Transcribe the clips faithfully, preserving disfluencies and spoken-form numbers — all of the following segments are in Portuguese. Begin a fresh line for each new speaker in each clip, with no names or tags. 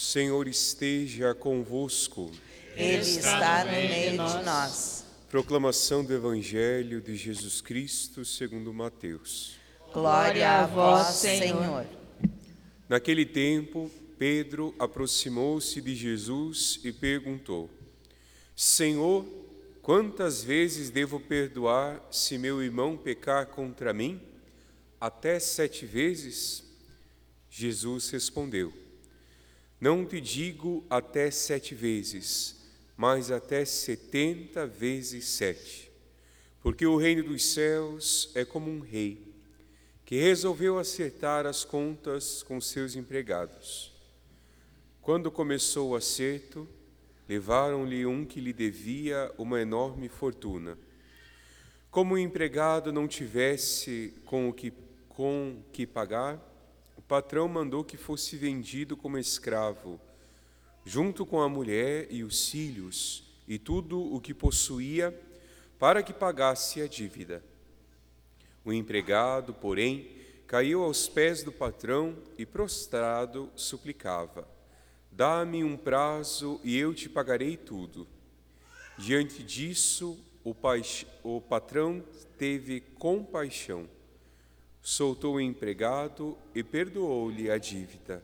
Senhor esteja convosco.
Ele está no meio de nós.
Proclamação do Evangelho de Jesus Cristo segundo Mateus.
Glória a vós, Senhor.
Naquele tempo, Pedro aproximou-se de Jesus e perguntou: Senhor, quantas vezes devo perdoar se meu irmão pecar contra mim? Até sete vezes? Jesus respondeu: Não te digo até sete vezes, mas até setenta vezes sete. Porque o reino dos céus é como um rei, que resolveu acertar as contas com seus empregados. Quando começou o acerto, levaram-lhe um que lhe devia uma enorme fortuna. Como o empregado não tivesse com o que, com que pagar, o patrão mandou que fosse vendido como escravo, junto com a mulher e os filhos e tudo o que possuía, para que pagasse a dívida. O empregado, porém, caiu aos pés do patrão e, prostrado, suplicava: Dá-me um prazo e eu te pagarei tudo. Diante disso, o, paix... o patrão teve compaixão, soltou o empregado e perdoou-lhe a dívida.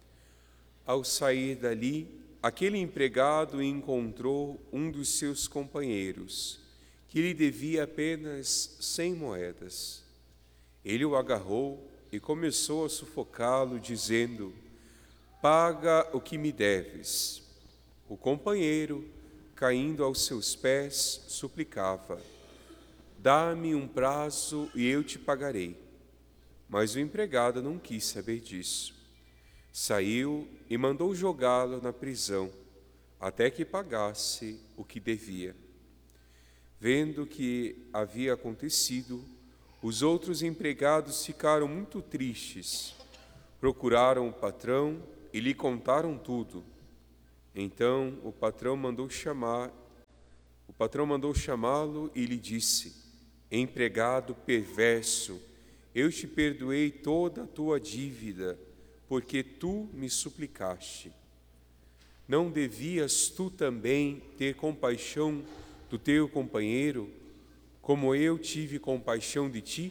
Ao sair dali, aquele empregado encontrou um dos seus companheiros, que lhe devia apenas cem moedas. Ele o agarrou e começou a sufocá-lo, dizendo: Paga o que me deves. O companheiro, caindo aos seus pés, suplicava: Dá-me um prazo e eu te pagarei. Mas o empregado não quis saber disso. Saiu e mandou jogá-lo na prisão, até que pagasse o que devia. Vendo o que havia acontecido, os outros empregados ficaram muito tristes. Procuraram o patrão e lhe contaram tudo. Então o patrão mandou chamar, o patrão mandou chamá-lo e lhe disse: Empregado perverso, eu te perdoei toda a tua dívida, porque tu me suplicaste. Não devias tu também ter compaixão do teu companheiro, como eu tive compaixão de ti?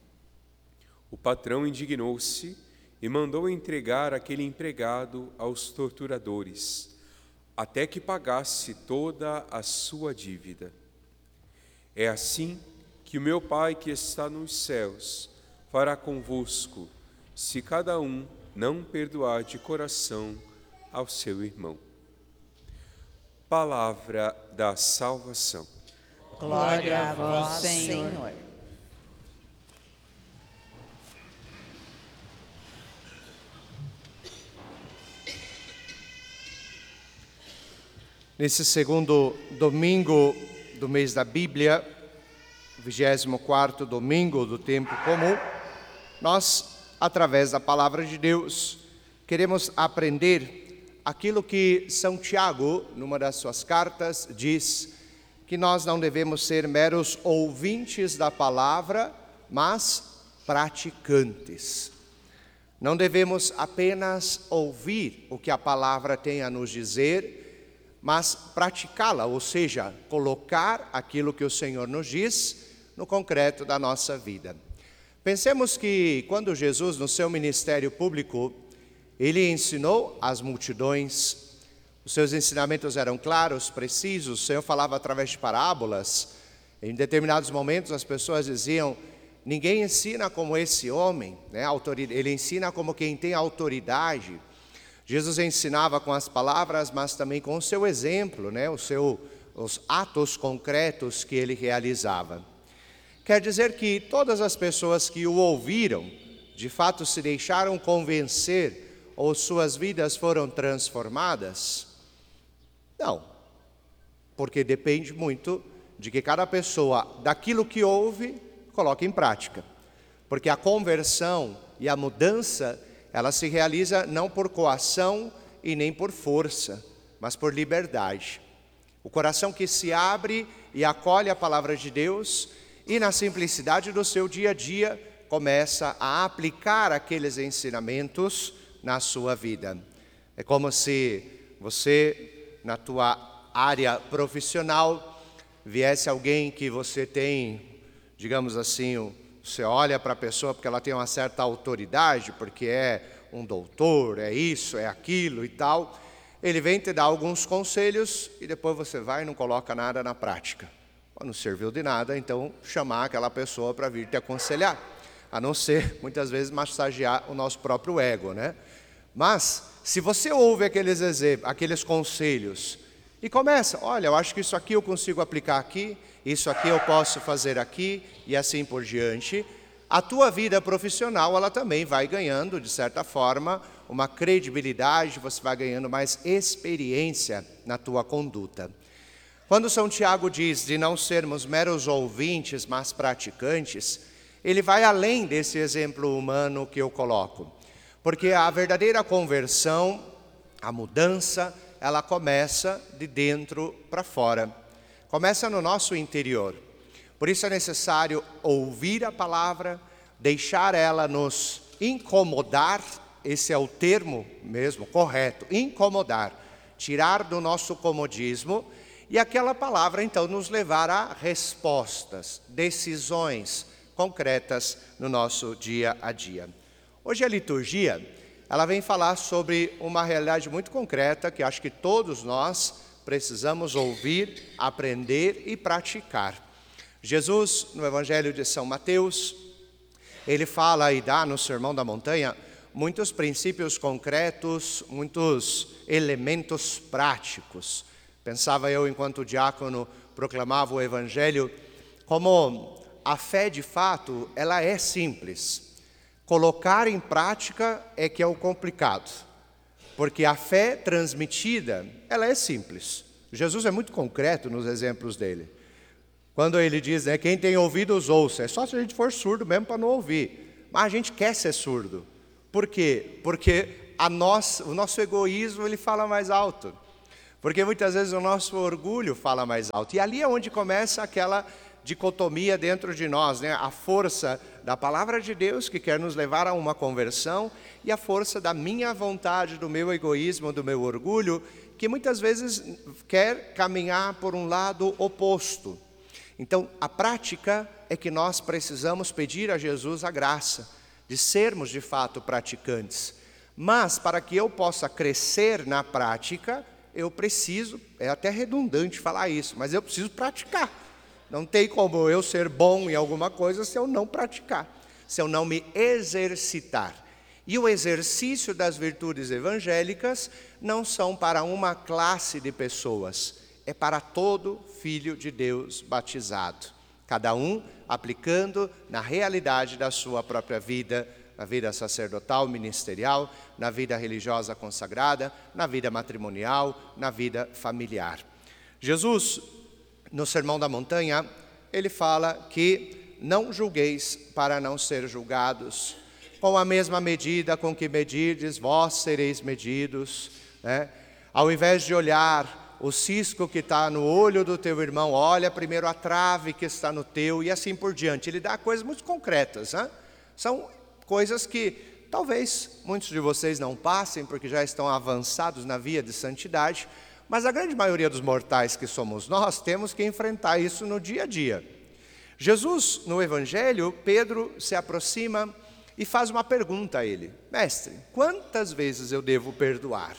O patrão indignou-se e mandou entregar aquele empregado aos torturadores, até que pagasse toda a sua dívida. É assim que o meu Pai que está nos céus fará convosco, se cada um não perdoar de coração ao seu irmão. Palavra da salvação.
Glória a vós, Senhor.
Nesse segundo domingo do mês da Bíblia, vigésimo quarto domingo do tempo comum, nós, através da palavra de Deus, queremos aprender aquilo que São Tiago, numa das suas cartas, diz que nós não devemos ser meros ouvintes da palavra, mas praticantes. Não devemos apenas ouvir o que a palavra tem a nos dizer, mas praticá-la, ou seja, colocar aquilo que o Senhor nos diz no concreto da nossa vida. Pensemos que quando Jesus, no seu ministério público, ele ensinou as multidões, os seus ensinamentos eram claros, precisos, o Senhor falava através de parábolas. Em determinados momentos as pessoas diziam: ninguém ensina como esse homem, né? Ele ensina como quem tem autoridade. Jesus ensinava com as palavras, mas também com o seu exemplo, né? o seu, os atos concretos que ele realizava. Quer dizer que todas as pessoas que o ouviram, de fato se deixaram convencer ou suas vidas foram transformadas? Não, porque depende muito de que cada pessoa, daquilo que ouve, coloque em prática. Porque a conversão e a mudança, ela se realiza não por coação e nem por força, mas por liberdade. O coração que se abre e acolhe a palavra de Deus e na simplicidade do seu dia a dia começa a aplicar aqueles ensinamentos na sua vida. É como se você, na tua área profissional, viesse alguém que você tem, digamos assim, você olha para a pessoa porque ela tem uma certa autoridade, porque é um doutor, é isso, é aquilo e tal. Ele vem te dar alguns conselhos e depois você vai e não coloca nada na prática. Não serviu de nada, então chamar aquela pessoa para vir te aconselhar. A não ser, muitas vezes, massagear o nosso próprio ego, né? Mas, se você ouve aqueles exemplos, aqueles conselhos e começa, olha, eu acho que isso aqui eu consigo aplicar aqui, isso aqui eu posso fazer aqui e assim por diante, a tua vida profissional, ela também vai ganhando, de certa forma, uma credibilidade, você vai ganhando mais experiência na tua conduta. Quando São Tiago diz de não sermos meros ouvintes, mas praticantes, ele vai além desse exemplo humano que eu coloco. Porque a verdadeira conversão, a mudança, ela começa de dentro para fora. Começa no nosso interior. Por isso é necessário ouvir a palavra, deixar ela nos incomodar, esse é o termo mesmo correto, incomodar, tirar do nosso comodismo, e aquela palavra, então, nos levar a respostas, decisões concretas no nosso dia a dia. Hoje a liturgia, ela vem falar sobre uma realidade muito concreta que acho que todos nós precisamos ouvir, aprender e praticar. Jesus, no Evangelho de São Mateus, ele fala e dá no Sermão da Montanha muitos princípios concretos, muitos elementos práticos. Pensava eu, enquanto diácono proclamava o Evangelho, como a fé de fato, ela é simples. Colocar em prática é que é o complicado. Porque a fé transmitida, ela é simples. Jesus é muito concreto nos exemplos dele. Quando ele diz, né, quem tem ouvidos ouça. É só se a gente for surdo mesmo para não ouvir. Mas a gente quer ser surdo. Por quê? Porque a nossa, o nosso egoísmo, ele fala mais alto. Porque muitas vezes o nosso orgulho fala mais alto. E ali é onde começa aquela dicotomia dentro de nós, né? A força da palavra de Deus que quer nos levar a uma conversão e a força da minha vontade, do meu egoísmo, do meu orgulho, que muitas vezes quer caminhar por um lado oposto. Então, a prática é que nós precisamos pedir a Jesus a graça de sermos de fato praticantes. Mas para que eu possa crescer na prática, eu preciso, é até redundante falar isso, mas eu preciso praticar. Não tem como eu ser bom em alguma coisa se eu não praticar, se eu não me exercitar. E o exercício das virtudes evangélicas não são para uma classe de pessoas, é para todo filho de Deus batizado. Cada um aplicando na realidade da sua própria vida, na vida sacerdotal, ministerial, na vida religiosa consagrada, na vida matrimonial, na vida familiar. Jesus, no Sermão da Montanha, ele fala que não julgueis para não ser julgados. Com a mesma medida com que medirdes, vós sereis medidos. Né? Ao invés de olhar o cisco que está no olho do teu irmão, olha primeiro a trave que está no teu e assim por diante. Ele dá coisas muito concretas. Né? São coisas que talvez muitos de vocês não passem porque já estão avançados na via de santidade, mas a grande maioria dos mortais que somos nós temos que enfrentar isso no dia a dia. Jesus, no Evangelho, Pedro se aproxima e faz uma pergunta a ele. Mestre, quantas vezes eu devo perdoar?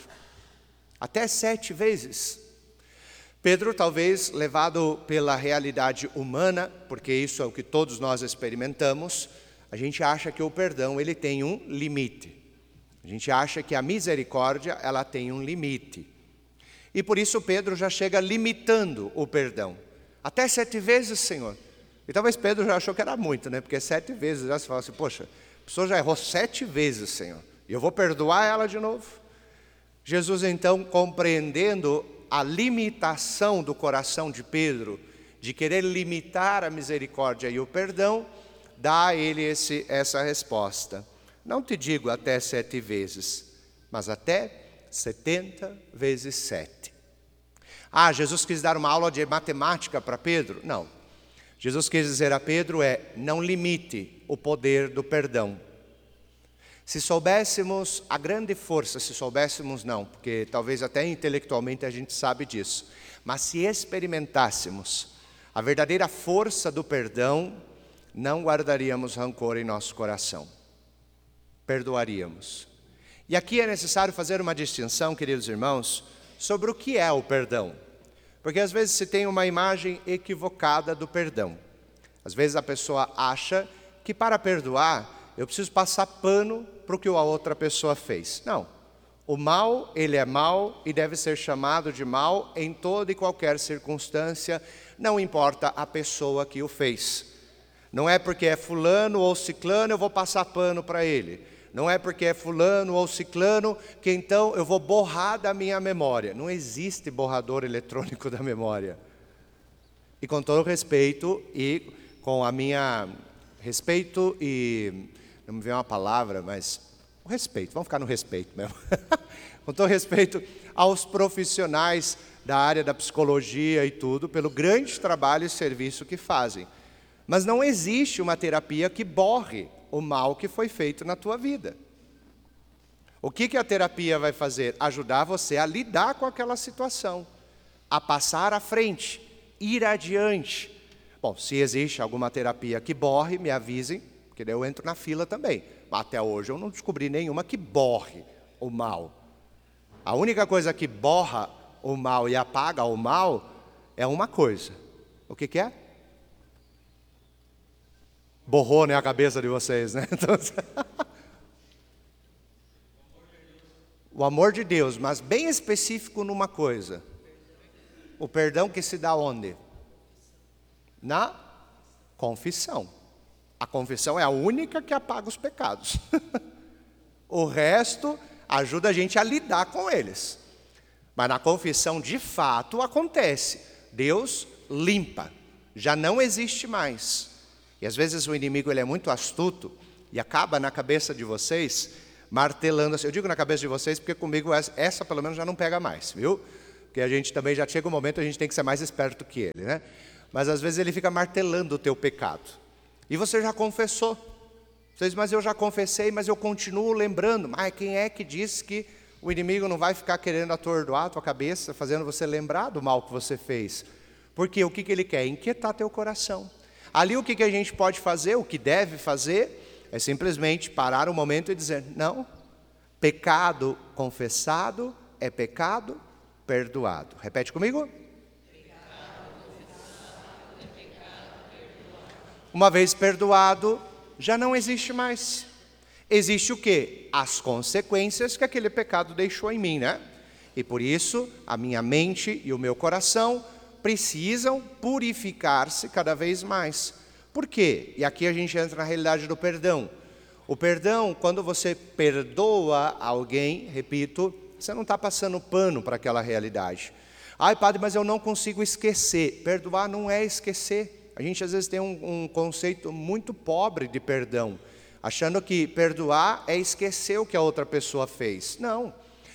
Até sete vezes. Pedro, talvez levado pela realidade humana, porque isso é o que todos nós experimentamos, a gente acha que o perdão ele tem um limite. A gente acha que a misericórdia ela tem um limite. E por isso Pedro já chega limitando o perdão. Até sete vezes, Senhor. E talvez Pedro já achou que era muito, né? Porque sete vezes, já se fala assim, poxa, a pessoa já errou sete vezes, Senhor. E eu vou perdoar ela de novo? Jesus, então, compreendendo a limitação do coração de Pedro, de querer limitar a misericórdia e o perdão, dá a ele esse, essa resposta. Não te digo até sete vezes, mas até setenta vezes sete. Ah, Jesus quis dar uma aula de matemática para Pedro? Não. Jesus quis dizer a Pedro é, não limite o poder do perdão. Se soubéssemos a grande força, se soubéssemos não, porque talvez até intelectualmente a gente sabe disso, mas se experimentássemos a verdadeira força do perdão, não guardaríamos rancor em nosso coração. Perdoaríamos. E aqui é necessário fazer uma distinção, queridos irmãos, sobre o que é o perdão. Porque às vezes se tem uma imagem equivocada do perdão. Às vezes a pessoa acha que para perdoar eu preciso passar pano para o que a outra pessoa fez. Não. O mal, ele é mal e deve ser chamado de mal em toda e qualquer circunstância, não importa a pessoa que o fez. Não é porque é fulano ou ciclano eu vou passar pano para ele. Não é porque é fulano ou ciclano que então eu vou borrar da minha memória. Não existe borrador eletrônico da memória. E com todo respeito e com a minha respeito e não me vem uma palavra, mas o respeito, vamos ficar no respeito mesmo. Com todo respeito aos profissionais da área da psicologia e tudo, pelo grande trabalho e serviço que fazem. Mas não existe uma terapia que borre o mal que foi feito na tua vida. O que, que a terapia vai fazer? Ajudar você a lidar com aquela situação, a passar à frente, ir adiante. Bom, se existe alguma terapia que borre, me avisem, porque daí eu entro na fila também. Mas até hoje eu não descobri nenhuma que borre o mal. A única coisa que borra o mal e apaga o mal é uma coisa. O que, que é? Borrou, né, a cabeça de vocês, né? Então, o amor de Deus, mas bem específico numa coisa. O perdão que se dá onde? Na confissão. A confissão é a única que apaga os pecados. O resto ajuda a gente a lidar com eles. Mas na confissão, de fato, acontece. Deus limpa. Já não existe mais. E às vezes o inimigo ele é muito astuto e acaba na cabeça de vocês martelando assim. Eu digo na cabeça de vocês porque comigo essa, essa pelo menos já não pega mais, viu? Porque a gente também já chega um momento a gente tem que ser mais esperto que ele, né? Mas às vezes ele fica martelando o teu pecado. E você já confessou. Você diz, mas eu já confessei, mas eu continuo lembrando. Mas quem é que diz que o inimigo não vai ficar querendo atordoar a tua cabeça, fazendo você lembrar do mal que você fez? Porque o que, que ele quer? Inquietar teu coração. Ali o que, que a gente pode fazer, o que deve fazer, é simplesmente parar um momento e dizer, não, pecado confessado é pecado perdoado. Repete comigo. Uma vez perdoado, já não existe mais. Existe o quê? As consequências que aquele pecado deixou em mim, né? E por isso, a minha mente e o meu coração precisam purificar-se cada vez mais. Por quê? E aqui a gente entra na realidade do perdão. O perdão, quando você perdoa alguém, repito, você não está passando pano para aquela realidade. Ai, padre, mas eu não consigo esquecer. Perdoar não é esquecer. A gente às vezes tem um, um conceito muito pobre de perdão, achando que perdoar é esquecer o que a outra pessoa fez. Não.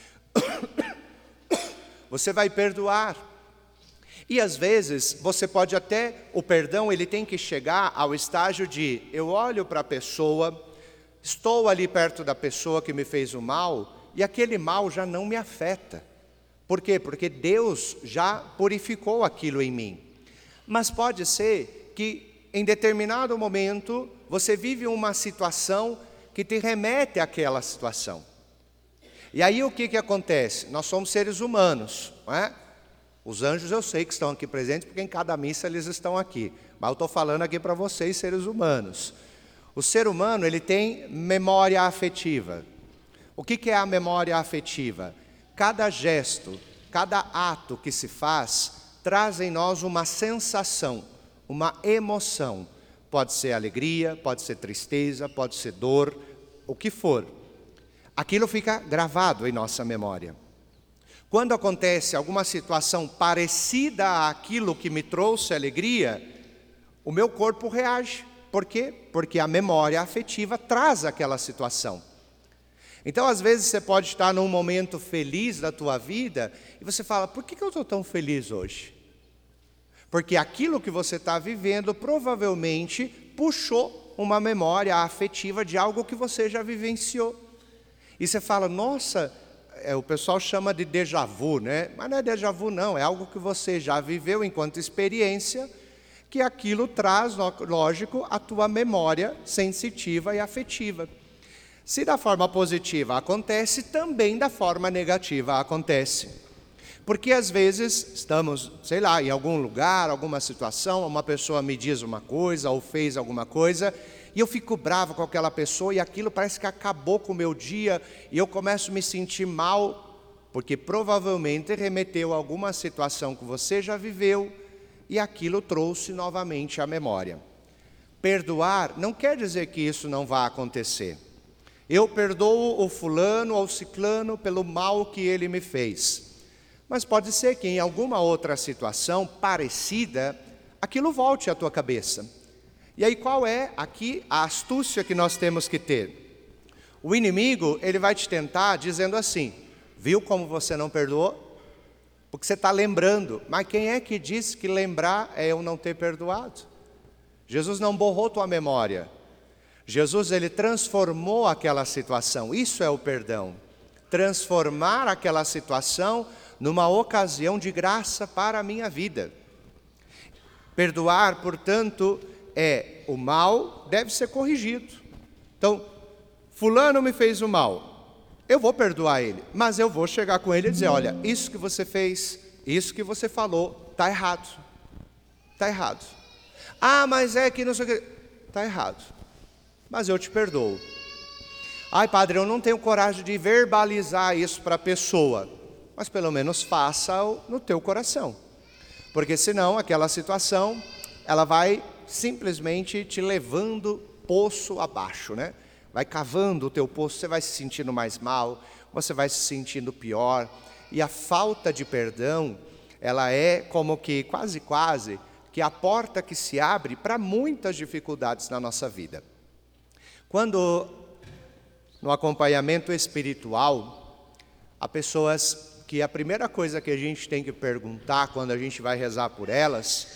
Você vai perdoar. E às vezes você pode até, o perdão ele tem que chegar ao estágio de, eu olho para a pessoa, estou ali perto da pessoa que me fez o mal, e aquele mal já não me afeta. Por quê? Porque Deus já purificou aquilo em mim. Mas pode ser que em determinado momento você vive uma situação que te remete àquela situação. E aí o que, que acontece? Nós somos seres humanos, não é? Os anjos eu sei que estão aqui presentes, porque em cada missa eles estão aqui. Mas eu estou falando aqui para vocês, seres humanos. O ser humano, ele tem memória afetiva. O que, que é a memória afetiva? Cada gesto, cada ato que se faz, traz em nós uma sensação, uma emoção. Pode ser alegria, pode ser tristeza, pode ser dor, o que for. Aquilo fica gravado em nossa memória. Quando acontece alguma situação parecida àquilo que me trouxe alegria, o meu corpo reage. Por quê? Porque a memória afetiva traz aquela situação. Então, às vezes, você pode estar num momento feliz da tua vida e você fala, por que eu estou tão feliz hoje? Porque aquilo que você está vivendo provavelmente puxou uma memória afetiva de algo que você já vivenciou. E você fala, nossa, é, o pessoal chama de déjà vu, né? Mas não é déjà vu não, é algo que você já viveu enquanto experiência, que aquilo traz, lógico, a tua memória sensitiva e afetiva. Se da forma positiva acontece, também da forma negativa acontece. Porque às vezes estamos, sei lá, em algum lugar, alguma situação, uma pessoa me diz uma coisa ou fez alguma coisa, e eu fico bravo com aquela pessoa e aquilo parece que acabou com o meu dia e eu começo a me sentir mal, porque provavelmente remeteu a alguma situação que você já viveu e aquilo trouxe novamente à memória. Perdoar não quer dizer que isso não vá acontecer. Eu perdoo o fulano ou o ciclano pelo mal que ele me fez. Mas pode ser que em alguma outra situação parecida, aquilo volte à tua cabeça. E aí qual é aqui a astúcia que nós temos que ter? O inimigo, ele vai te tentar dizendo assim, viu como você não perdoou? Porque você está lembrando. Mas quem é que disse que lembrar é eu não ter perdoado? Jesus não borrou tua memória. Jesus, ele transformou aquela situação. Isso é o perdão. Transformar aquela situação numa ocasião de graça para a minha vida. Perdoar, portanto, é o mal deve ser corrigido. Então, fulano me fez o mal, eu vou perdoar ele, mas eu vou chegar com ele e dizer, olha, isso que você fez, isso que você falou, está errado. Está errado. Ah, mas é que não sei o que. Está errado. Mas eu te perdoo. Ai, padre, eu não tenho coragem de verbalizar isso para a pessoa. Mas pelo menos faça-o no teu coração. Porque senão aquela situação, ela vai simplesmente te levando poço abaixo, né? Vai cavando o teu poço, você vai se sentindo mais mal, você vai se sentindo pior. E a falta de perdão, ela é como que, quase quase, que a porta que se abre para muitas dificuldades na nossa vida. Quando, no acompanhamento espiritual, há pessoas que a primeira coisa que a gente tem que perguntar quando a gente vai rezar por elas